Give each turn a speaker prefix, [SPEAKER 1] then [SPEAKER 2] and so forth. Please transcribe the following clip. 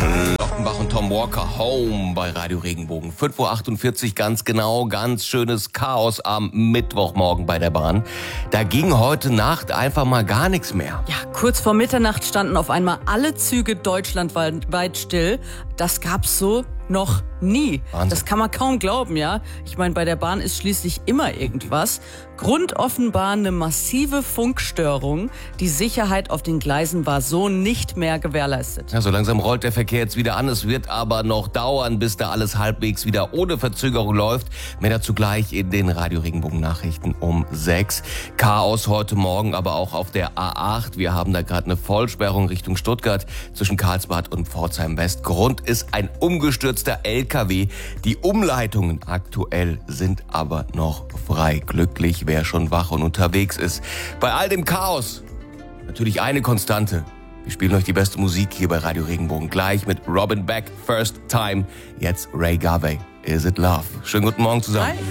[SPEAKER 1] Lockenbach und Tom Walker, Home bei Radio Regenbogen. 5:48 Uhr, ganz genau, ganz schönes Chaos am Mittwochmorgen bei der Bahn. Da ging heute Nacht einfach mal gar nichts mehr.
[SPEAKER 2] Ja, kurz vor Mitternacht standen auf einmal alle Züge deutschlandweit still. Das gab's so noch nie.
[SPEAKER 1] Wahnsinn.
[SPEAKER 2] Das kann man kaum glauben, ja. Ich meine, bei der Bahn ist schließlich immer irgendwas. Grund offenbar eine massive Funkstörung. Die Sicherheit auf den Gleisen war so nicht mehr gewährleistet.
[SPEAKER 1] Ja, so langsam rollt der Verkehr jetzt wieder an. Es wird aber noch dauern, bis da alles halbwegs wieder ohne Verzögerung läuft. Mehr dazu gleich in den Radio Regenbogen Nachrichten um 6. Chaos heute Morgen, aber auch auf der A8. Wir haben da gerade eine Vollsperrung Richtung Stuttgart zwischen Karlsbad und Pforzheim West. Grund ist ein umgestürzter LKW. Die Umleitungen aktuell sind aber noch frei. Glücklich, wer schon wach und unterwegs ist. Bei all dem Chaos natürlich eine Konstante. Wir spielen euch die beste Musik hier bei Radio Regenbogen. Gleich mit Robin Beck, First Time. Jetzt Ray Garvey, Is It Love? Schönen guten Morgen zusammen.
[SPEAKER 2] Hi.